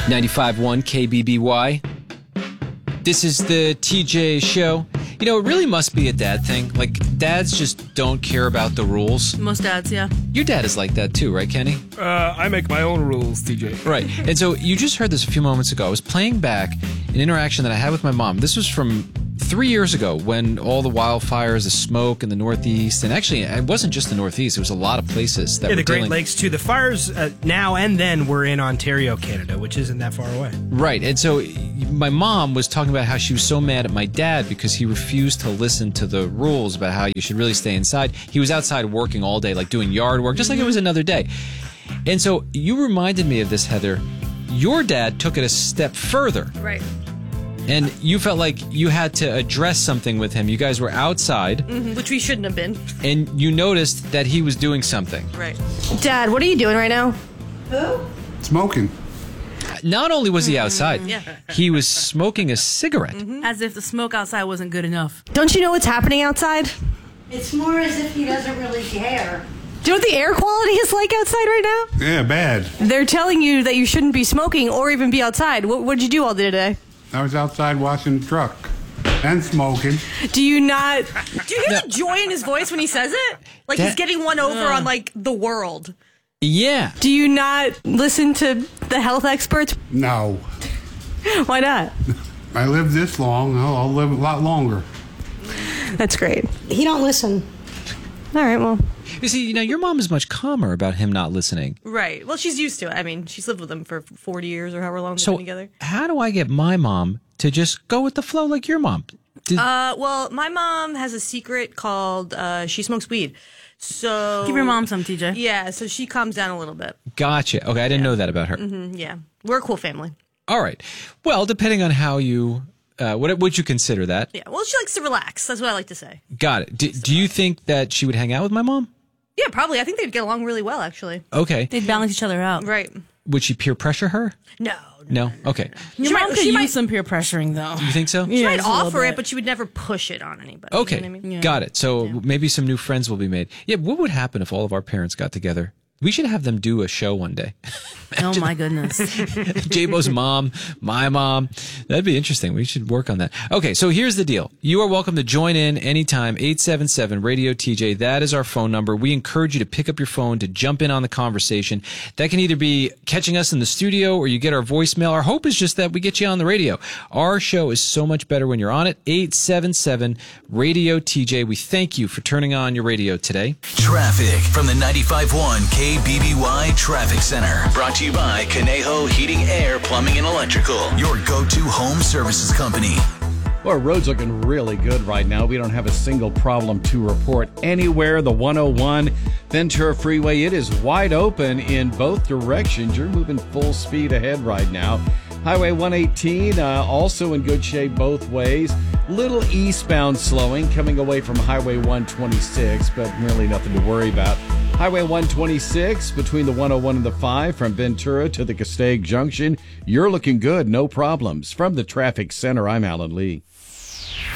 95.1 KBBY. This is the TJ show. You know, it really must be a dad thing. Like, dads just don't care about the rules. Most dads, yeah. Your dad is like that too, right, Kenny? I make my own rules, TJ. Right. And so you just heard this a few moments ago. I was playing back an interaction that I had with my mom. This was from 3 years ago when all the wildfires, the smoke in the Northeast, and actually it wasn't just the Northeast, it was a lot of places that were the Great dealing... Lakes too. The fires now and then were in Ontario, Canada, which isn't that far away. Right. And so my mom was talking about how she was so mad at my dad because he refused to listen to the rules about how you should really stay inside. He was outside working all day, like doing yard work, just like it was another day. And so you reminded me of this, Heather. Your dad took it a step further. Right. And you felt like you had to address something with him. You guys were outside. Mm-hmm. Which we shouldn't have been. And you noticed that he was doing something. Right. Dad, what are you doing right now? Smoking. Not only was he outside, Yeah. he was smoking a cigarette. As if the smoke outside wasn't good enough. Don't you know what's happening outside? It's more as if he doesn't really care. Do you know what the air quality is like outside right now? Yeah, bad. They're telling you that you shouldn't be smoking or even be outside. What'd you do all day today? I was outside washing the truck and smoking. Do you not... Do you hear the joy in his voice when he says it? Like he's getting one over on, like, the world. Yeah. Do you not listen to the health experts? No. Why not? I lived this long. I'll live a lot longer. That's great. He don't listen. All right, well... You see, your mom is much calmer about him not listening. Right. Well, she's used to it. I mean, she's lived with him for 40 years or however long they've So been together. how do I get my mom to just go with the flow like your mom? Well, my mom has a secret called she smokes weed. So Give your mom some, TJ. Yeah, so she calms down a little bit. Gotcha. Okay, I didn't know that about her. Yeah. We're a cool family. All right. Well, depending on how you... what would you consider that? Yeah. Well, she likes to relax. That's what I like to say. Got it. Do you think that she would hang out with my mom? Yeah, probably. I think they'd get along really well, actually. Okay. They'd balance each other out. Right. Would she peer pressure her? No. No? Okay. Your mom could use some peer pressuring, though. You think so? She Yeah, might just a little offer it, bit. but she would never push it on anybody. Okay. You know what I mean? Yeah. Got it. So maybe some new friends will be made. Yeah, what would happen if all of our parents got together? We should have them do a show one day. Oh, my goodness. J-Bo's mom, my mom. That'd be interesting. We should work on that. Okay, so here's the deal. You are welcome to join in anytime, 877-RADIO-TJ. That is our phone number. We encourage you to pick up your phone to jump in on the conversation. That can either be catching us in the studio or you get our voicemail. Our hope is just that we get you on the radio. Our show is so much better when you're on it. 877-RADIO-TJ. We thank you for turning on your radio today. Traffic from the 95.1 KBBY Traffic Center. Brought to you by Conejo Heating, Air, Plumbing, and Electrical. Your go-to home services company. Well, our road's looking really good right now. We don't have a single problem to report anywhere. The 101 Ventura Freeway, it is wide open in both directions. You're moving full speed ahead right now. Highway 118, also in good shape both ways. Little eastbound slowing coming away from Highway 126, but really nothing to worry about. Highway 126 between the 101 and the 5 from Ventura to the Castaic Junction. You're looking good, no problems. From the Traffic Center, I'm Alan Lee.